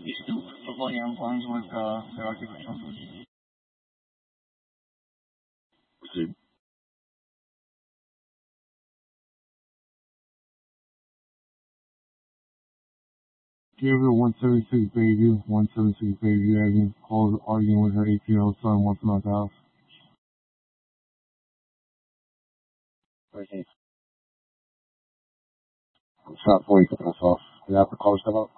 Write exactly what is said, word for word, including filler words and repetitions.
stoop before he unplunges with uh, the artificial booty. Proceed. Gabriel one seventy-six Bayview, one seventy-six Bayview Avenue, calls arguing with her eighteen-year-old son once from out the house. thirteen. Shot forty, took us off. You have to call yourself out?